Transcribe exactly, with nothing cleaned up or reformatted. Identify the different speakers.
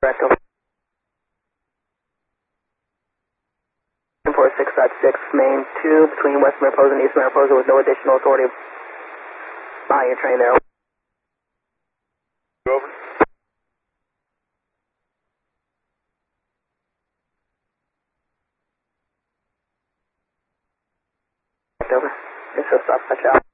Speaker 1: Correct, over. four six dot six, main two, between West Mariposa and East Mariposa with no additional authority behind your train there.
Speaker 2: Over.
Speaker 1: Over. This is stop, touch out.